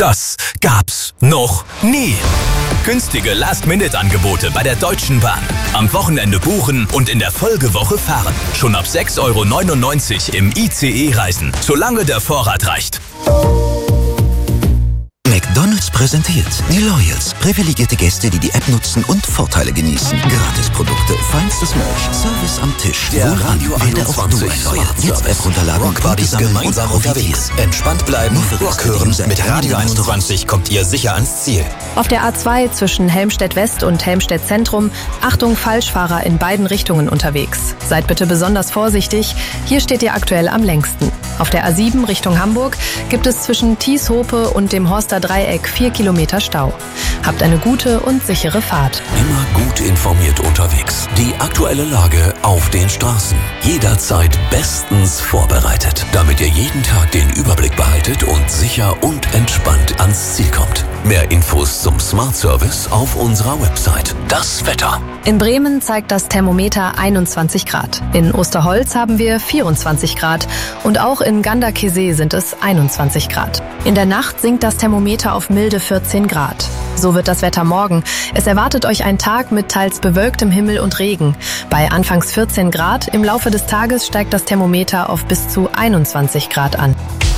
Das gab's noch nie. Günstige Last-Minute-Angebote bei der Deutschen Bahn. Am Wochenende buchen und in der Folgewoche fahren. Schon ab 6,99 € im ICE reisen, solange der Vorrat reicht. McDonald's präsentiert die Loyals. Privilegierte Gäste, die die App nutzen und Vorteile genießen. Gratisprodukte, feinstes Merch, Service am Tisch. Der Radio 21 Jetzt App runterladen, Rockbuddies gemeinsam unterwegs. Entspannt bleiben, Rock hören. Mit Radio 21 kommt ihr sicher ans Ziel. Auf der A2 zwischen Helmstedt West und Helmstedt Zentrum, Achtung, Falschfahrer in beiden Richtungen unterwegs. Seid bitte besonders vorsichtig, hier steht ihr aktuell am längsten. Auf der A7 Richtung Hamburg gibt es zwischen Thieshope und dem Horster Dreieck 4 Kilometer Stau. Habt eine gute und sichere Fahrt. Immer gut informiert unterwegs. Die aktuelle Lage auf den Straßen. Jederzeit bestens vorbereitet, damit ihr jeden Tag den Überblick behaltet und sicher und entspannt ans Ziel kommt. Mehr Infos zum Smart Service auf unserer Website. Das Wetter. In Bremen zeigt das Thermometer 21 Grad. In Osterholz haben wir 24 Grad und auch in Ganderkesee sind es 21 Grad. In der Nacht sinkt das Thermometer auf milde 14 Grad. So wird das Wetter morgen. Es erwartet euch ein Tag mit teils bewölktem Himmel und Regen. Bei anfangs 14 Grad, im Laufe des Tages steigt das Thermometer auf bis zu 21 Grad an.